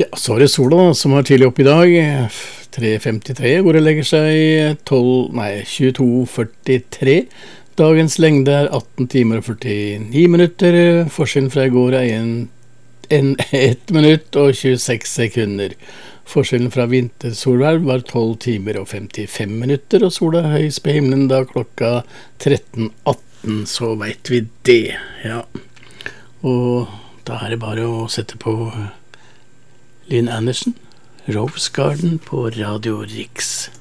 Ja, så er det sola da, som er tidlig opp I dag, 3:53, hvor det legger seg 22:43. Dagens lengde er 18 timer og 49 minutter. Forskjellen fra I går er 1 minutt og 26 sekunder. Forskjellen fra vintersolverv var 12 timer og 55 minutter, og sola er høyest på himmelen da klokka 13:18, så vet vi det, ja. Og da er det bare å sette på Lynn Anderson, Rose Garden på Radio Riks.